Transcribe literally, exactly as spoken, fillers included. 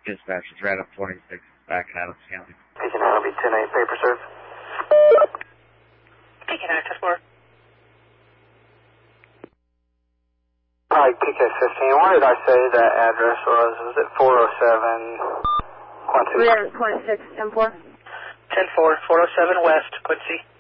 Dispatch is right up twenty-six, back in Adams County. Beacon, that'll be ten eight, paper serve. Beacon, access four. Hi, P K fifteen. What did I say that address was? Was it four oh seven? Quincy? three twenty-six, ten four. ten four, four oh seven West, Quincy.